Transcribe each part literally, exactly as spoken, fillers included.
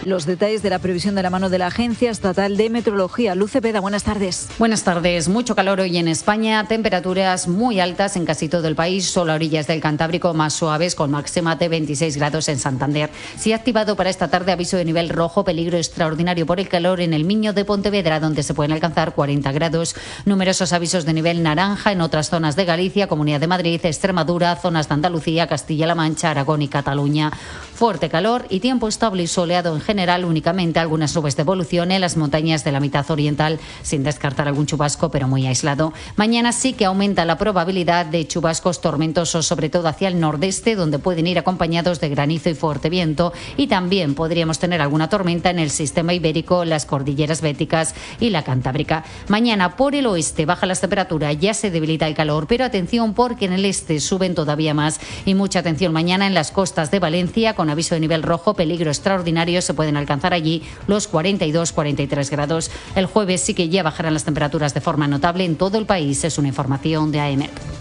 Los detalles de la previsión de la mano de la Agencia Estatal de Meteorología. Luz Cepeda, buenas tardes. Buenas tardes. Mucho calor hoy en España, temperaturas muy altas en casi todo el país, solo a orillas del Cantábrico más suaves, con máxima de veintiséis grados en Santander. Se ha activado para esta tarde aviso de nivel rojo, peligro extraordinario por el calor en el Miño de Pontevedra, donde se pueden alcanzar cuarenta grados. Numerosos avisos de nivel naranja en otras zonas de Galicia, Comunidad de Madrid, Extremadura, zonas de Andalucía, Castilla-La Mancha, Aragón y Cataluña. Fuerte calor y tiempo estable y soleado en general, únicamente algunas nubes de evolución en las montañas de la mitad oriental, sin descartar algún chubasco, pero muy aislado. Mañana sí que aumenta la probabilidad de chubascos tormentosos, sobre todo hacia el nordeste, donde pueden ir acompañados de granizo y fuerte viento, y también podríamos tener alguna tormenta en el sistema ibérico, las cordilleras béticas y la cantábrica. Mañana por el oeste baja las temperaturas, ya se debilita el calor, pero atención porque en el este suben todavía más, y mucha atención mañana en las costas de Valencia, con aviso de nivel rojo, peligro extraordinario, se pueden alcanzar allí los cuarenta y dos, cuarenta y tres grados. El jueves sí que ya bajarán las temperaturas de forma notable en todo el país, es una información de A E M E T.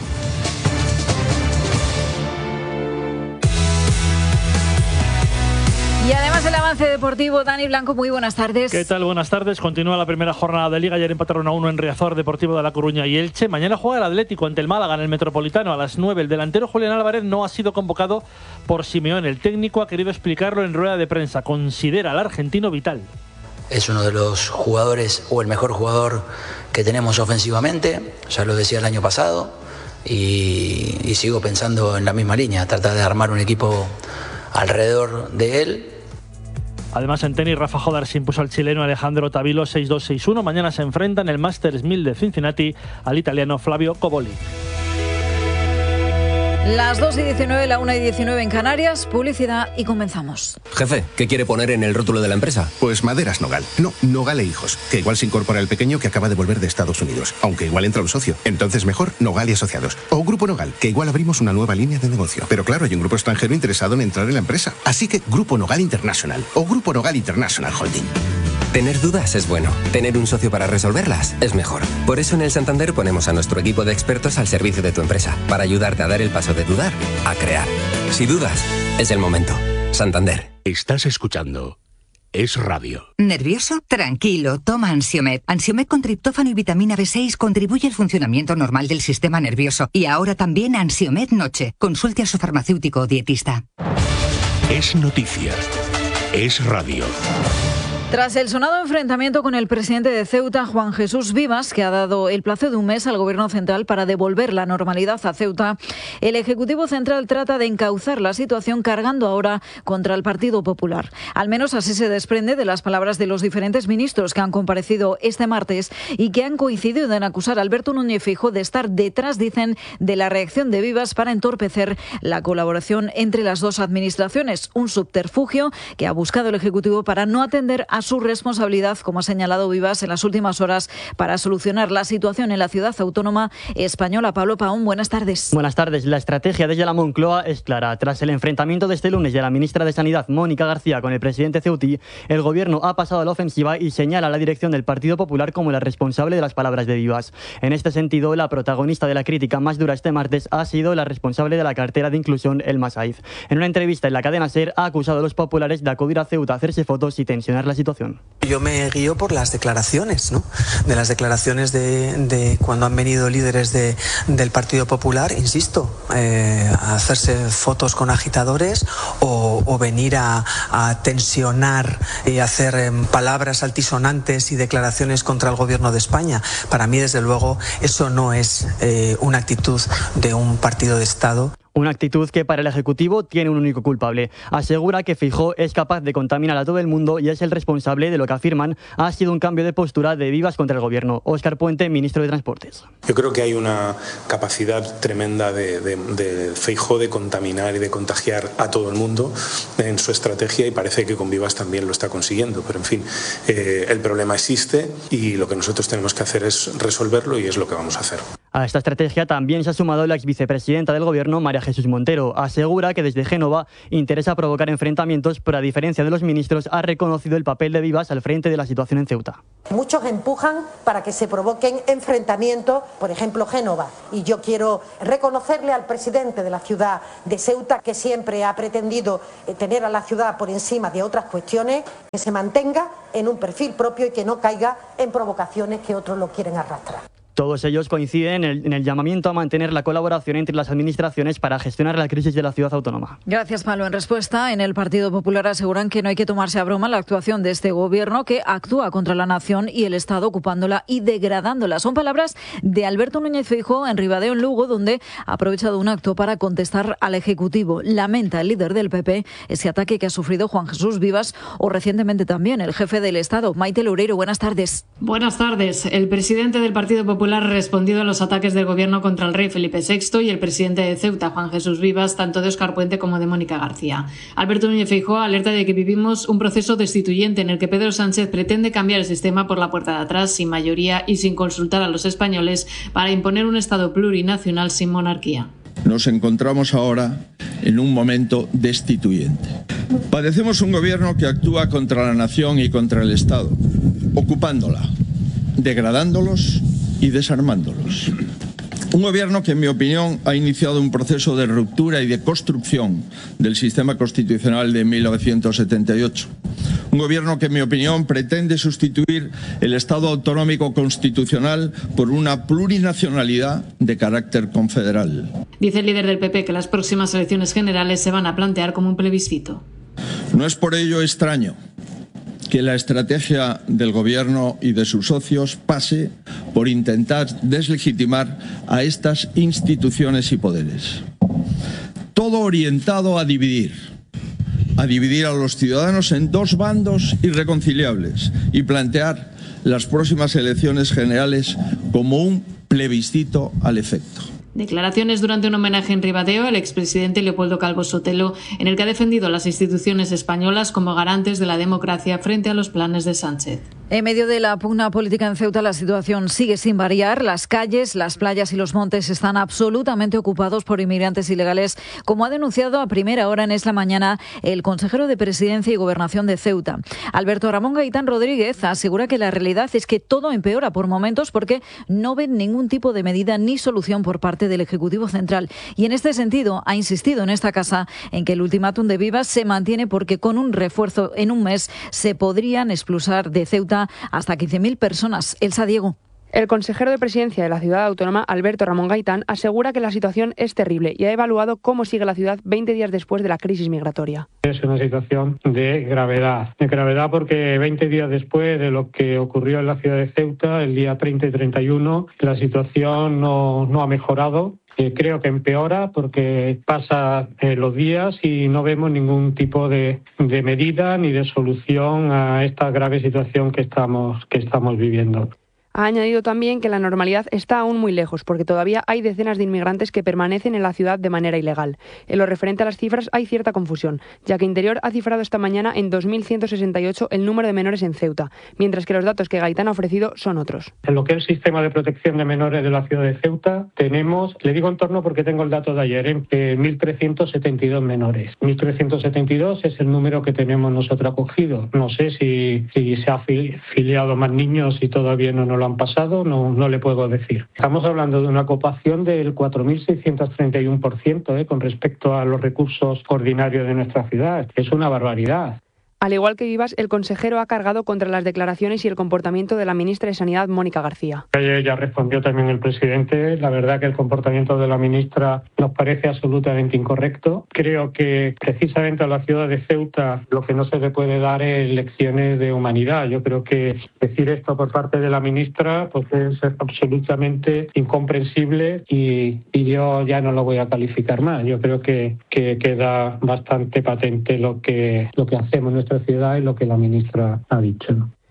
Y además el avance deportivo, Dani Blanco, muy buenas tardes. ¿Qué tal? Buenas tardes. Continúa la primera jornada de Liga. Ayer empataron a uno en Riazor, Deportivo de La Coruña y Elche. Mañana juega el Atlético ante el Málaga en el Metropolitano a las nueve. El delantero Julián Álvarez no ha sido convocado por Simeone. El técnico ha querido explicarlo en rueda de prensa. Considera al argentino vital. Es uno de los jugadores, o el mejor jugador que tenemos ofensivamente. Ya lo decía el año pasado. Y, y sigo pensando en la misma línea. Tratar de armar un equipo alrededor de él. Además, en tenis, Rafa Jodar se impuso al chileno Alejandro Tavilo seis dos, seis uno. Mañana se enfrenta en el Masters mil de Cincinnati al italiano Flavio Coboli. Las dos y diecinueve, la una y diecinueve en Canarias, publicidad y comenzamos. Jefe, ¿qué quiere poner en el rótulo de la empresa? Pues Maderas Nogal. No, Nogal e Hijos, que igual se incorpora el pequeño que acaba de volver de Estados Unidos, aunque igual entra un socio. Entonces mejor Nogal y Asociados. O Grupo Nogal, que igual abrimos una nueva línea de negocio. Pero claro, hay un grupo extranjero interesado en entrar en la empresa. Así que Grupo Nogal International o Grupo Nogal International Holding. Tener dudas es bueno. Tener un socio para resolverlas es mejor. Por eso en el Santander ponemos a nuestro equipo de expertos al servicio de tu empresa, para ayudarte a dar el paso de dudar a crear. Si dudas, es el momento. Santander. Estás escuchando Es Radio. ¿Nervioso? Tranquilo, toma Ansiomed. Ansiomed con triptófano y vitamina B seis contribuye al funcionamiento normal del sistema nervioso. Y ahora también Ansiomed Noche. Consulte a su farmacéutico o dietista. Es noticia. Es radio. Tras el sonado enfrentamiento con el presidente de Ceuta, Juan Jesús Vivas, que ha dado el plazo de un mes al Gobierno central para devolver la normalidad a Ceuta, el Ejecutivo Central trata de encauzar la situación cargando ahora contra el Partido Popular. Al menos así se desprende de las palabras de los diferentes ministros que han comparecido este martes y que han coincidido en acusar a Alberto Núñez Feijóo de estar detrás, dicen, de la reacción de Vivas para entorpecer la colaboración entre las dos administraciones. Un subterfugio que ha buscado el Ejecutivo para no atender a su responsabilidad, como ha señalado Vivas en las últimas horas, para solucionar la situación en la ciudad autónoma española. Pablo Paón, buenas tardes. Buenas tardes. La estrategia desde la Moncloa es clara. Tras el enfrentamiento de este lunes de la ministra de Sanidad, Mónica García, con el presidente ceutí, el Gobierno ha pasado a la ofensiva y señala a la dirección del Partido Popular como la responsable de las palabras de Vivas. En este sentido, la protagonista de la crítica más dura este martes ha sido la responsable de la cartera de inclusión, Elma Saiz. En una entrevista en la cadena SER ha acusado a los populares de acudir a Ceuta a hacerse fotos y tensionar la situación. Yo me guío por las declaraciones, ¿no? De las declaraciones de, de cuando han venido líderes de, del Partido Popular, insisto, eh, a hacerse fotos con agitadores o, o venir a, a tensionar y hacer eh, palabras altisonantes y declaraciones contra el Gobierno de España. Para mí, desde luego, eso no es eh, una actitud de un partido de Estado. Una actitud que para el Ejecutivo tiene un único culpable. Asegura que Feijóo es capaz de contaminar a todo el mundo y es el responsable de lo que afirman ha sido un cambio de postura de Vivas contra el Gobierno. Óscar Puente, ministro de Transportes. Yo creo que hay una capacidad tremenda de, de, de Feijóo de contaminar y de contagiar a todo el mundo en su estrategia y parece que con Vivas también lo está consiguiendo. Pero en fin, eh, el problema existe y lo que nosotros tenemos que hacer es resolverlo y es lo que vamos a hacer. A esta estrategia también se ha sumado la exvicepresidenta del Gobierno, María Jesús Montero. Asegura que desde Génova interesa provocar enfrentamientos, pero a diferencia de los ministros, ha reconocido el papel de Vivas al frente de la situación en Ceuta. Muchos empujan para que se provoquen enfrentamientos, por ejemplo Génova, y yo quiero reconocerle al presidente de la ciudad de Ceuta, que siempre ha pretendido tener a la ciudad por encima de otras cuestiones, que se mantenga en un perfil propio y que no caiga en provocaciones que otros lo quieren arrastrar. Todos ellos coinciden en el, en el llamamiento a mantener la colaboración entre las administraciones para gestionar la crisis de la ciudad autónoma. Gracias, Pablo. En respuesta, en el Partido Popular aseguran que no hay que tomarse a broma la actuación de este gobierno, que actúa contra la nación y el Estado, ocupándola y degradándola. Son palabras de Alberto Núñez Feijóo en Ribadeo, en Lugo, donde ha aprovechado un acto para contestar al Ejecutivo. Lamenta el líder del P P ese ataque que ha sufrido Juan Jesús Vivas o recientemente también el jefe del Estado, Maite Loureiro. Buenas tardes. Buenas tardes. El presidente del Partido Popular ha respondido a los ataques del gobierno contra el rey Felipe sexto y el presidente de Ceuta, Juan Jesús Vivas, tanto de Óscar Puente como de Mónica García. Alberto Núñez Feijóo alerta de que vivimos un proceso destituyente en el que Pedro Sánchez pretende cambiar el sistema por la puerta de atrás, sin mayoría y sin consultar a los españoles, para imponer un Estado plurinacional sin monarquía. Nos encontramos ahora en un momento destituyente. Padecemos un gobierno que actúa contra la nación y contra el Estado, ocupándola, degradándolos y desarmándolos. Un gobierno que, en mi opinión, ha iniciado un proceso de ruptura y de construcción del sistema constitucional de mil novecientos setenta y ocho. Un gobierno que, en mi opinión, pretende sustituir el Estado autonómico constitucional por una plurinacionalidad de carácter confederal. Dice el líder del P P que las próximas elecciones generales se van a plantear como un plebiscito. No es por ello extraño que la estrategia del Gobierno y de sus socios pase por intentar deslegitimar a estas instituciones y poderes. Todo orientado a dividir, a dividir a los ciudadanos en dos bandos irreconciliables y plantear las próximas elecciones generales como un plebiscito al efecto. Declaraciones durante un homenaje en Ribadeo al expresidente Leopoldo Calvo Sotelo, en el que ha defendido a las instituciones españolas como garantes de la democracia frente a los planes de Sánchez. En medio de la pugna política en Ceuta, la situación sigue sin variar. Las calles, las playas y los montes están absolutamente ocupados por inmigrantes ilegales, como ha denunciado a primera hora en esta mañana el consejero de Presidencia y Gobernación de Ceuta. Alberto Ramón Gaitán Rodríguez asegura que la realidad es que todo empeora por momentos porque no ven ningún tipo de medida ni solución por parte del Ejecutivo Central. Y en este sentido ha insistido en esta casa en que el ultimátum de Vivas se mantiene porque con un refuerzo en un mes se podrían expulsar de Ceuta hasta quince mil personas. Elsa Diego. El consejero de Presidencia de la ciudad autónoma, Alberto Ramón Gaitán, asegura que la situación es terrible y ha evaluado cómo sigue la ciudad veinte días después de la crisis migratoria. Es una situación de gravedad, de gravedad porque veinte días después de lo que ocurrió en la ciudad de Ceuta, el día treinta y treinta y uno, la situación no, no ha mejorado. Eh, creo que empeora porque pasa eh, los días y no vemos ningún tipo de, de medida ni de solución a esta grave situación que estamos, que estamos viviendo. Ha añadido también que la normalidad está aún muy lejos, porque todavía hay decenas de inmigrantes que permanecen en la ciudad de manera ilegal. En lo referente a las cifras hay cierta confusión, ya que Interior ha cifrado esta mañana en dos mil ciento sesenta y ocho el número de menores en Ceuta, mientras que los datos que Gaitán ha ofrecido son otros. En lo que es el sistema de protección de menores de la ciudad de Ceuta, tenemos, le digo en torno porque tengo el dato de ayer, eh, mil trescientos setenta y dos menores. mil trescientos setenta y dos es el número que tenemos nosotros acogido. No sé si, si se ha filiado más niños y todavía no nos lo han pasado, no, no le puedo decir. Estamos hablando de una ocupación del cuatro mil seiscientos treinta y uno por ciento eh, con respecto a los recursos ordinarios de nuestra ciudad. Es una barbaridad. Al igual que Vivas, el consejero ha cargado contra las declaraciones y el comportamiento de la ministra de Sanidad, Mónica García. Ayer ya respondió también el presidente. La verdad que el comportamiento de la ministra nos parece absolutamente incorrecto. Creo que precisamente a la ciudad de Ceuta lo que no se le puede dar es lecciones de humanidad. Yo creo que decir esto por parte de la ministra pues es absolutamente incomprensible y, y yo ya no lo voy a calificar más. Yo creo que, que queda bastante patente lo que, lo que hacemos en nuestra ciudad y lo que la ministra ha dicho, ¿no?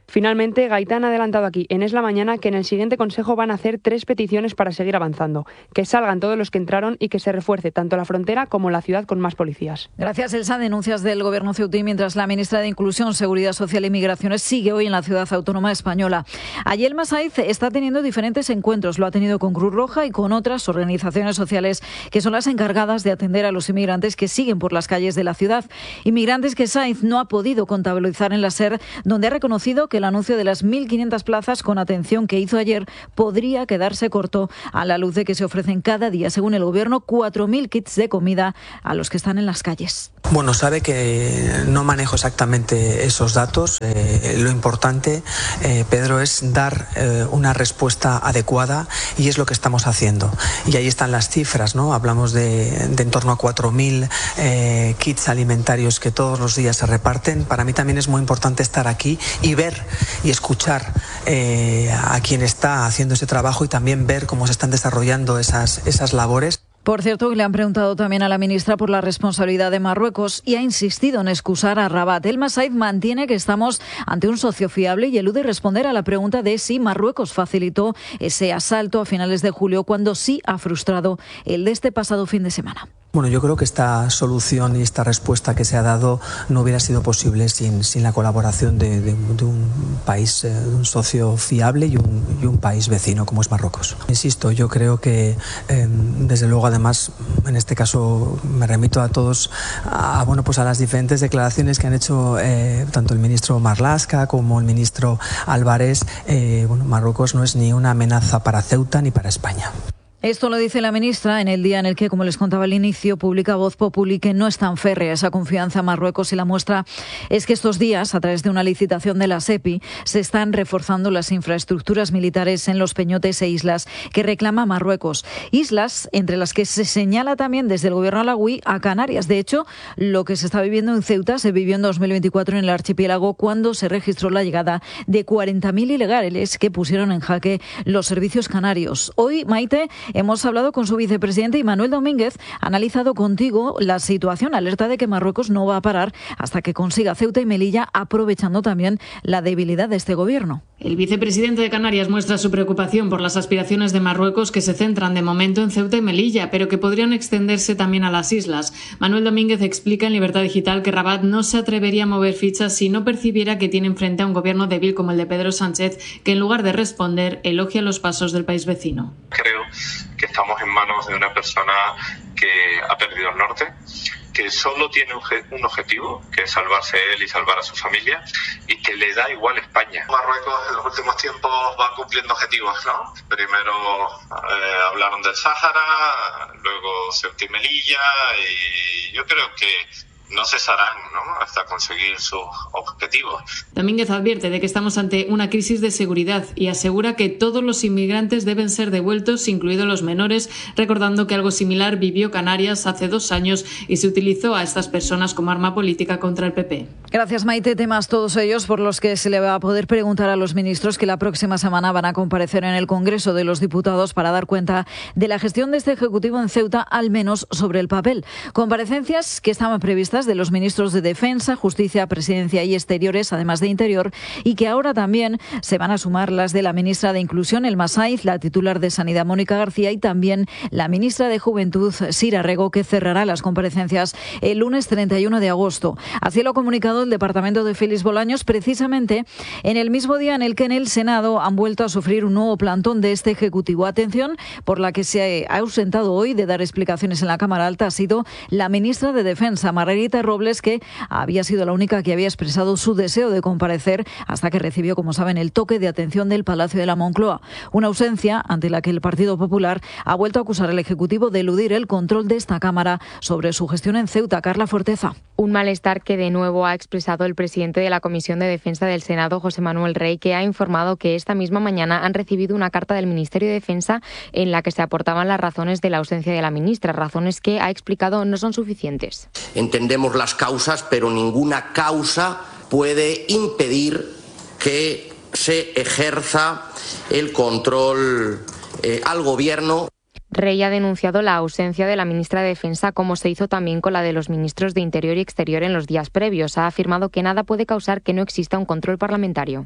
Finalmente, Gaitán ha adelantado aquí en Es la Mañana que en el siguiente Consejo van a hacer tres peticiones para seguir avanzando. Que salgan todos los que entraron y que se refuerce tanto la frontera como la ciudad con más policías. Gracias, Elsa. Denuncias del Gobierno ceutí mientras la ministra de Inclusión, Seguridad Social y Migraciones sigue hoy en la ciudad autónoma española. Allí el Masaiz está teniendo diferentes encuentros. Lo ha tenido con Cruz Roja y con otras organizaciones sociales que son las encargadas de atender a los inmigrantes que siguen por las calles de la ciudad. Inmigrantes que Saiz no ha podido contabilizar en la SER, donde ha reconocido que el anuncio de las mil quinientas plazas con atención que hizo ayer podría quedarse corto a la luz de que se ofrecen cada día, según el Gobierno, cuatro mil kits de comida a los que están en las calles. Bueno, sabe que no manejo exactamente esos datos. Eh, lo importante, eh, Pedro, es dar eh, una respuesta adecuada y es lo que estamos haciendo. Y ahí están las cifras, ¿no? Hablamos de, de en torno a cuatro mil eh, kits alimentarios que todos los días se reparten. Para mí también es muy importante estar aquí y ver y escuchar eh, a quien está haciendo ese trabajo y también ver cómo se están desarrollando esas, esas labores. Por cierto, le han preguntado también a la ministra por la responsabilidad de Marruecos y ha insistido en excusar a Rabat. El Masaiz mantiene que estamos ante un socio fiable y elude responder a la pregunta de si Marruecos facilitó ese asalto a finales de julio, cuando sí ha frustrado el de este pasado fin de semana. Bueno, yo creo que esta solución y esta respuesta que se ha dado no hubiera sido posible sin, sin la colaboración de, de, de un país, de un socio fiable y un, y un país vecino como es Marruecos. Insisto, yo creo que eh, desde luego, además, en este caso me remito a todos, a, bueno, pues a las diferentes declaraciones que han hecho eh, tanto el ministro Marlaska como el ministro Álvarez. Eh, bueno, Marruecos no es ni una amenaza para Ceuta ni para España. Esto lo dice la ministra en el día en el que, como les contaba al inicio, publica Voz Populi que no es tan férrea esa confianza en Marruecos, y la muestra es que estos días, a través de una licitación de la SEPI, se están reforzando las infraestructuras militares en los peñotes e islas que reclama Marruecos. Islas entre las que se señala también desde el gobierno alauí a Canarias. De hecho, lo que se está viviendo en Ceuta se vivió en dos mil veinticuatro en el archipiélago, cuando se registró la llegada de cuarenta mil ilegales que pusieron en jaque los servicios canarios. Hoy, Maite, hemos hablado con su vicepresidente, Manuel Domínguez, ha analizado contigo la situación, alerta de que Marruecos no va a parar hasta que consiga Ceuta y Melilla, aprovechando también la debilidad de este gobierno. El vicepresidente de Canarias muestra su preocupación por las aspiraciones de Marruecos, que se centran de momento en Ceuta y Melilla, pero que podrían extenderse también a las islas. Manuel Domínguez explica en Libertad Digital que Rabat no se atrevería a mover fichas si no percibiera que tiene enfrente a un gobierno débil como el de Pedro Sánchez, que en lugar de responder, elogia los pasos del país vecino. Creo que estamos en manos de una persona que ha perdido el norte, que solo tiene un objetivo, que es salvarse él y salvar a su familia, y que le da igual España. Marruecos en los últimos tiempos va cumpliendo objetivos, ¿no? Primero eh, hablaron del Sáhara, luego Ceuta y Melilla, y yo creo que no cesarán, ¿no?, hasta conseguir sus objetivos. Domínguez advierte de que estamos ante una crisis de seguridad y asegura que todos los inmigrantes deben ser devueltos, incluidos los menores, recordando que algo similar vivió Canarias hace dos años y se utilizó a estas personas como arma política contra el P P. Gracias, Maite. Temas todos ellos por los que se le va a poder preguntar a los ministros, que la próxima semana van a comparecer en el Congreso de los Diputados para dar cuenta de la gestión de este Ejecutivo en Ceuta, al menos sobre el papel. Comparecencias que estaban previstas de los ministros de Defensa, Justicia, Presidencia y Exteriores, además de Interior, y que ahora también se van a sumar las de la ministra de Inclusión, el Masaiz, la titular de Sanidad, Mónica García, y también la ministra de Juventud, Sira Rego, que cerrará las comparecencias el lunes treinta y uno de agosto. Así lo ha comunicado el departamento de Félix Bolaños, precisamente en el mismo día en el que en el Senado han vuelto a sufrir un nuevo plantón de este Ejecutivo. Atención, por la que se ha ausentado hoy de dar explicaciones en la Cámara Alta ha sido la ministra de Defensa, Margarita Robles, que había sido la única que había expresado su deseo de comparecer hasta que recibió, como saben, el toque de atención del Palacio de la Moncloa. Una ausencia ante la que el Partido Popular ha vuelto a acusar al Ejecutivo de eludir el control de esta Cámara sobre su gestión en Ceuta. Carla Forteza. Un malestar que de nuevo ha expresado el presidente de la Comisión de Defensa del Senado, José Manuel Rey, que ha informado que esta misma mañana han recibido una carta del Ministerio de Defensa en la que se aportaban las razones de la ausencia de la ministra, razones que, ha explicado, no son suficientes. Entendemos las causas, pero ninguna causa puede impedir que se ejerza el control eh, al Gobierno. Rey ha denunciado la ausencia de la ministra de Defensa, como se hizo también con la de los ministros de Interior y Exterior en los días previos. Ha afirmado que nada puede causar que no exista un control parlamentario.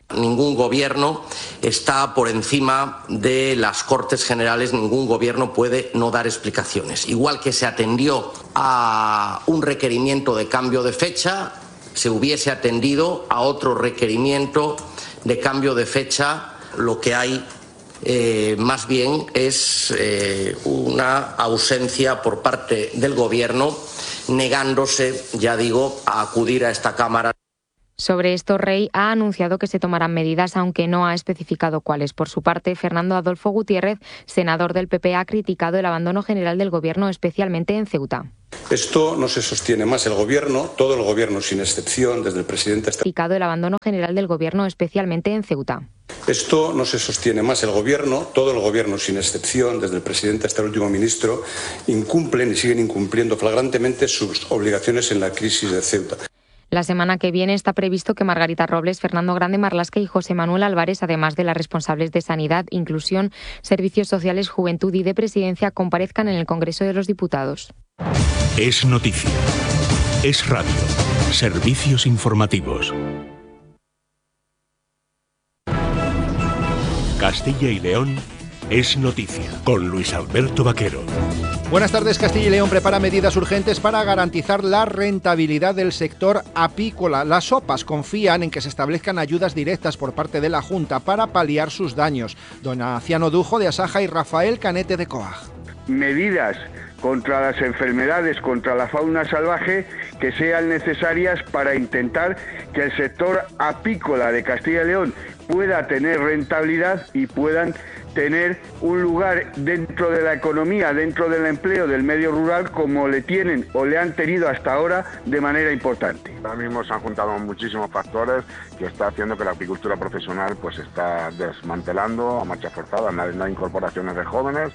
Ningún gobierno está por encima de las Cortes Generales, ningún gobierno puede no dar explicaciones. Igual que se atendió a un requerimiento de cambio de fecha, se hubiese atendido a otro requerimiento de cambio de fecha. Lo que hay eh, más bien es eh, una ausencia por parte del Gobierno, negándose, ya digo, a acudir a esta Cámara. Sobre esto, Rey ha anunciado que se tomarán medidas, aunque no ha especificado cuáles. Por su parte, Fernando Adolfo Gutiérrez, senador del P P, ha criticado el abandono general del Gobierno, especialmente en Ceuta. Esto no se sostiene más. El Gobierno, todo el Gobierno sin excepción, desde el presidente hasta... Criticado el abandono general del Gobierno, especialmente en Ceuta. Esto no se sostiene más. El Gobierno, todo el Gobierno sin excepción, desde el presidente hasta el último ministro, incumplen y siguen incumpliendo flagrantemente sus obligaciones en la crisis de Ceuta. La semana que viene está previsto que Margarita Robles, Fernando Grande Marlasca y José Manuel Álvarez, además de las responsables de Sanidad, Inclusión, Servicios Sociales, Juventud y de Presidencia, comparezcan en el Congreso de los Diputados. Es noticia. Es radio. Servicios informativos. Castilla y León es noticia con Luis Alberto Vaquero. Buenas tardes. Castilla y León prepara medidas urgentes para garantizar la rentabilidad del sector apícola. Las O P As confían en que se establezcan ayudas directas por parte de la Junta para paliar sus daños. Donaciano Dujo de Asaja y Rafael Canete de Coag. Medidas contra las enfermedades, contra la fauna salvaje, que sean necesarias para intentar que el sector apícola de Castilla y León pueda tener rentabilidad y puedan tener un lugar dentro de la economía, dentro del empleo del medio rural, como le tienen o le han tenido hasta ahora de manera importante. Ahora mismo se han juntado muchísimos factores que está haciendo que la apicultura profesional pues se está desmantelando a marcha forzada. No hay, no hay incorporaciones de jóvenes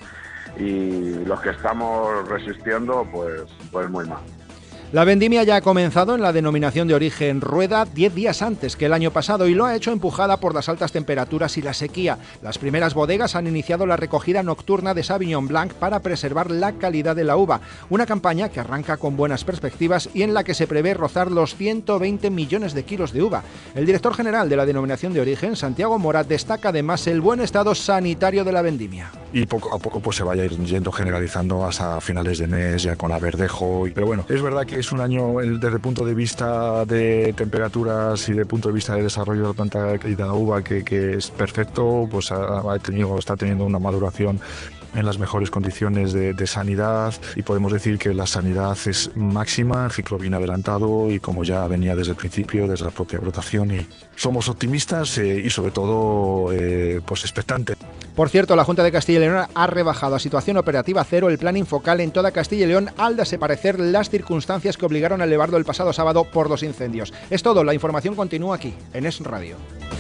y los que estamos resistiendo pues, pues muy mal. La vendimia ya ha comenzado en la denominación de origen Rueda diez días antes que el año pasado y lo ha hecho empujada por las altas temperaturas y la sequía. Las primeras bodegas han iniciado la recogida nocturna de Sauvignon Blanc para preservar la calidad de la uva. Una campaña que arranca con buenas perspectivas y en la que se prevé rozar los ciento veinte millones de kilos de uva. El director general de la denominación de origen, Santiago Morat, destaca además el buen estado sanitario de la vendimia. Y poco a poco pues se vaya yendo generalizando hasta finales de mes, ya con la verdejo. Pero bueno, es verdad que es un año desde el punto de vista de temperaturas y desde el punto de vista de desarrollo de la planta y de la uva que, que es perfecto, pues ha, ha tenido, está teniendo una maduración en las mejores condiciones de, de sanidad y podemos decir que la sanidad es máxima, el ciclo viene adelantado y como ya venía desde el principio, desde la propia brotación, y somos optimistas eh, y sobre todo eh, pues expectantes. Por cierto, la Junta de Castilla y León ha rebajado a situación operativa cero el plan Infocal en toda Castilla y León al desaparecer las circunstancias que obligaron a elevarlo el pasado sábado por los incendios. Es todo, la información continúa aquí, en Es Radio.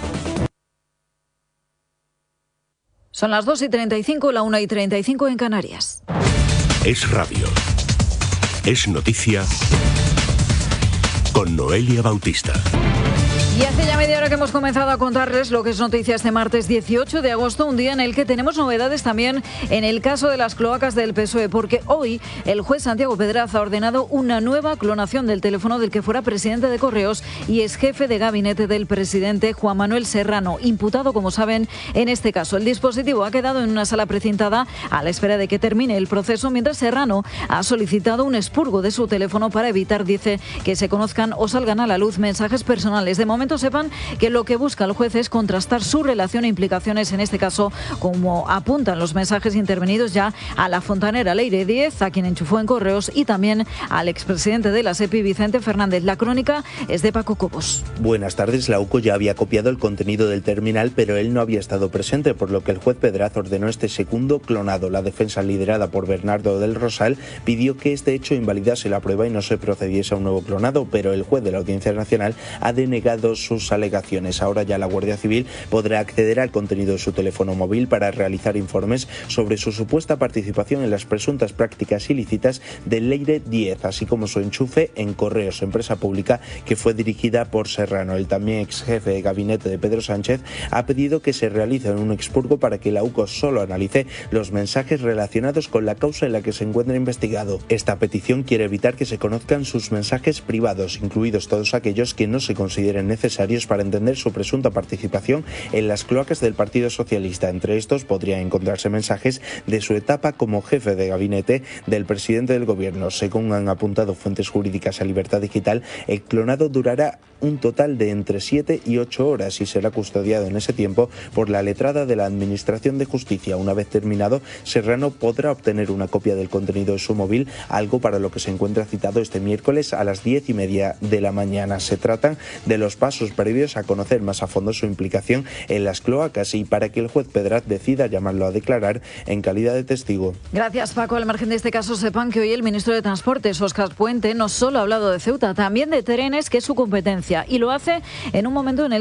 Son las dos y treinta y cinco, la una y treinta y cinco en Canarias. Es radio. Es noticia con Noelia Bautista. Y hace ya media hora que hemos comenzado a contarles lo que es noticia este martes dieciocho de agosto, un día en el que tenemos novedades también en el caso de las cloacas del P S O E, porque hoy el juez Santiago Pedraz ha ordenado una nueva clonación del teléfono del que fuera presidente de Correos y ex jefe de gabinete del presidente Juan Manuel Serrano, imputado, como saben, en este caso. El dispositivo ha quedado en una sala precintada a la espera de que termine el proceso, mientras Serrano ha solicitado un expurgo de su teléfono para evitar, dice, que se conozcan o salgan a la luz mensajes personales. De momento sepan que lo que busca el juez es contrastar su relación e implicaciones en este caso, como apuntan los mensajes intervenidos ya a la fontanera Leire Díez, a quien enchufó en Correos, y también al expresidente de la SEPI, Vicente Fernández. La crónica es de Paco Cobos. Buenas tardes. La UCO ya había copiado el contenido del terminal, pero él no había estado presente, por lo que el juez Pedraz ordenó este segundo clonado. La defensa, liderada por Bernardo del Rosal, pidió que este hecho invalidase la prueba y no se procediese a un nuevo clonado, pero el juez de la Audiencia Nacional ha denegado sus alegaciones. Ahora ya la Guardia Civil podrá acceder al contenido de su teléfono móvil para realizar informes sobre su supuesta participación en las presuntas prácticas ilícitas de Leire Díez, así como su enchufe en Correos, empresa pública que fue dirigida por Serrano. El también ex jefe de gabinete de Pedro Sánchez ha pedido que se realice un expurgo para que la UCO solo analice los mensajes relacionados con la causa en la que se encuentra investigado. Esta petición quiere evitar que se conozcan sus mensajes privados, incluidos todos aquellos que no se consideren necesarios necesarios para entender su presunta participación en las cloacas del Partido Socialista. Entre estos podrían encontrarse mensajes de su etapa como jefe de gabinete del presidente del gobierno. Según han apuntado fuentes jurídicas a Libertad Digital, el clonado durará un total de entre siete y ocho horas y será custodiado en ese tiempo por la letrada de la Administración de Justicia. Una vez terminado, Serrano podrá obtener una copia del contenido de su móvil, algo para lo que se encuentra citado este miércoles a las diez y media de la mañana. Se tratan de los pasos previos a conocer más a fondo su implicación en las cloacas y para que el juez Pedraz decida llamarlo a declarar en calidad de testigo. Gracias, Paco. Al margen de este caso, sepan que hoy el ministro de Transportes, Óscar Puente, no solo ha hablado de Ceuta, también de trenes, que es su competencia, y lo hace en un momento en el